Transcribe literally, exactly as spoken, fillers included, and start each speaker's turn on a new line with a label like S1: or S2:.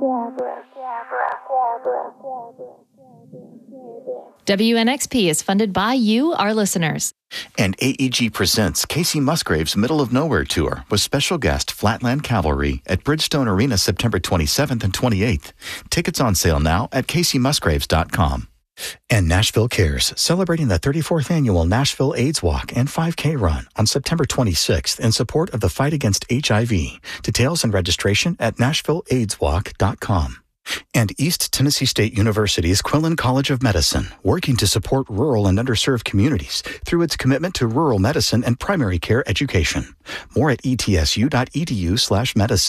S1: W N X P is funded by you, our listeners.
S2: And A E G presents Casey Musgrave's Middle of Nowhere Tour with special guest Flatland Cavalry at Bridgestone Arena September twenty-seventh and twenty-eighth. Tickets on sale now at casey musgraves dot com. And Nashville Cares, celebrating the thirty-fourth annual Nashville AIDS Walk and five K Run on September twenty-sixth in support of the fight against H I V. Details and registration at nashville aids walk dot com. And East Tennessee State University's Quillen College of Medicine, working to support rural and underserved communities through its commitment to rural medicine and primary care education. More at etsu dot edu slash medicine.